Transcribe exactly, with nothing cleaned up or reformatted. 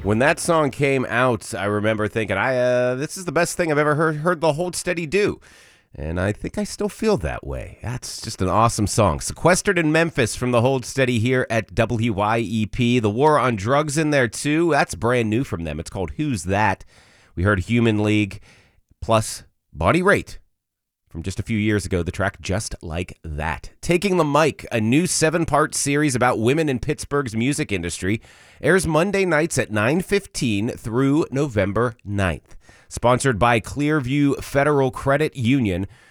When that song came out, I remember thinking, "I uh, this is the best thing I've ever heard, heard the Hold Steady do." And I think I still feel that way. That's just an awesome song. Sequestered in Memphis from the Hold Steady here at W Y E P. The War on Drugs in there, too. That's brand new from them. It's called Who's That? We heard Human League plus Bonnie Raitt from just a few years ago, the track Just Like That. Taking the Mic, a new seven-part series about women in Pittsburgh's music industry, airs Monday nights at nine fifteen through November ninth. Sponsored by Clearview Federal Credit Union,